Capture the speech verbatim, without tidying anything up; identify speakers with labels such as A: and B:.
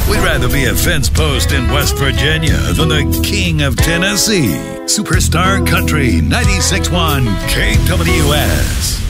A: We'd rather be a fence post in West Virginia than the king of Tennessee. Superstar Country ninety-six point one K W S.